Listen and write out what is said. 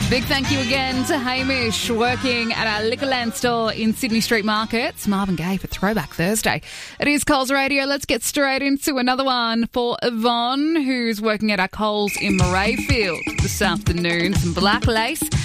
Big thank you again to Hamish, working at our Liquorland store in Sydney Street Market. It's Marvin Gaye for Throwback Thursday. It is Coles Radio. Let's get straight into another one for Yvonne, who's working at our Coles in Morayfield this afternoon. Some Black Lace